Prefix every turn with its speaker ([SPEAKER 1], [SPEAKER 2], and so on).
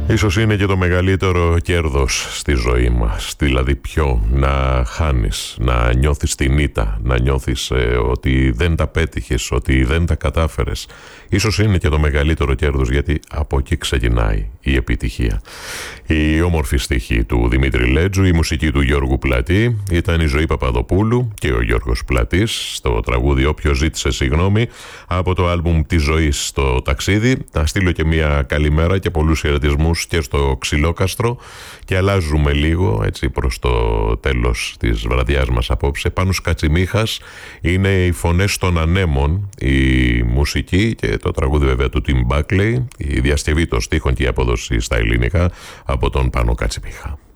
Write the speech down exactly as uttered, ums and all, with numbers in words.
[SPEAKER 1] Ίσως είναι και το μεγαλύτερο κέρδος στη ζωή μας. Δηλαδή ποιο, να χάνεις, να νιώθεις την ήττα, να νιώθεις ε, ότι δεν τα πέτυχες, ότι δεν τα κατάφερες. Ίσως είναι και το μεγαλύτερο κέρδος, γιατί από εκεί ξεκινάει η επιτυχία. Η όμορφη στίχη του Δημήτρη Λέτζου, η μουσική του Γιώργου Πλατή, ήταν η Ζωή Παπαδοπούλου και ο Γιώργος Πλατής στο τραγούδι «Όποιος ζήτησε συγγνώμη» από το άλμπουμ της ζωής στο ταξίδι. Να στείλω και μια καλημέρα και πολλούς χαιρετισμούς και στο Ξυλόκαστρο, και αλλάζουμε λίγο έτσι προς το τέλος της βραδιάς μας απόψε. Πάνος Κατσιμίχας είναι οι φωνές των ανέμων, η μουσική και το τραγούδι βέβαια του Tim Buckley, η διασκευή των στίχων και η απόδοση στα ελληνικά από τον Πάνο Κατσιμίχα.